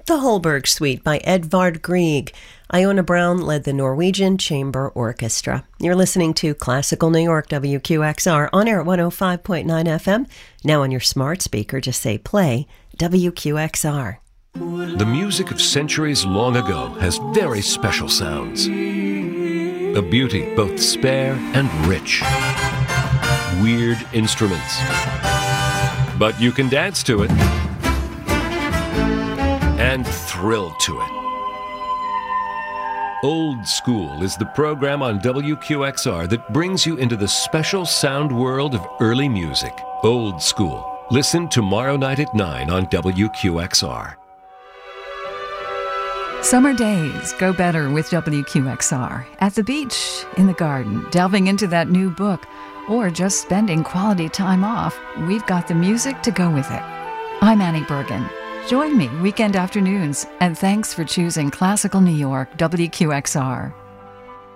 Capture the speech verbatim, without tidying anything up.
The Holberg Suite by Edvard Grieg. Iona Brown led the Norwegian Chamber Orchestra. You're listening to Classical New York, W Q X R, on air at one oh five point nine F M. Now on your smart speaker, just say play W Q X R. The music of centuries long ago has very special sounds. A beauty both spare and rich. Weird instruments. But you can dance to it and thrill to it. Old School is the program on W Q X R that brings you into the special sound world of early music. Old School. Listen tomorrow night at nine on W Q X R. Summer days go better with W Q X R. At the beach, in the garden, delving into that new book, or just spending quality time off, we've got the music to go with it. I'm Annie Bergen. Join me weekend afternoons, and thanks for choosing Classical New York, W Q X R.